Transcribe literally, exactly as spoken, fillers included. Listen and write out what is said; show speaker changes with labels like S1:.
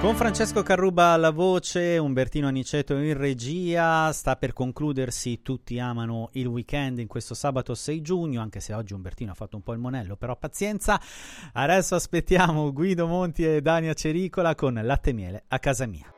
S1: Con Francesco Carruba alla voce, Umbertino Aniceto in regia. Sta per concludersi Tutti amano il weekend in questo sabato sei giugno, anche se oggi Umbertino ha fatto un po' il monello, però pazienza. Adesso aspettiamo Guido Monti e Dania Cericola con Latte e miele a casa mia.